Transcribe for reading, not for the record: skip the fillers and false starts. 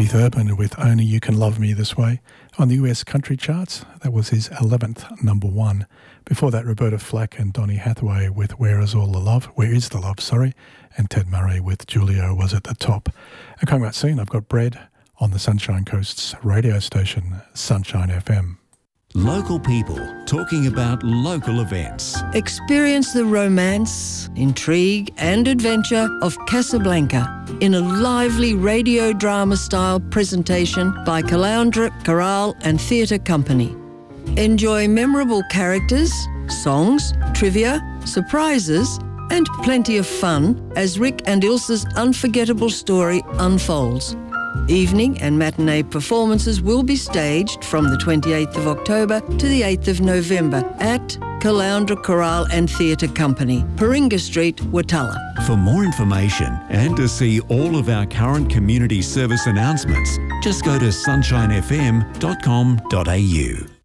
Keith Urban with Only You Can Love Me This Way on the US country charts. That was his 11th number one. Before that, Roberta Flack and Donny Hathaway with Where Is the Love, and Ted Murray with Julio was at the top. And coming up soon, I've got Bread on the Sunshine Coast's radio station, Sunshine FM. Local people talking about local events. Experience the romance, intrigue and adventure of Casablanca in a lively radio drama style presentation by Caloundra Chorale and Theatre Company. Enjoy memorable characters, songs, trivia, surprises and plenty of fun as Rick and Ilse's unforgettable story unfolds. Evening and matinee performances will be staged from the 28th of October to the 8th of November at Caloundra Chorale and Theatre Company, Paringa Street, Watala. For more information and to see all of our current community service announcements, just go to sunshinefm.com.au.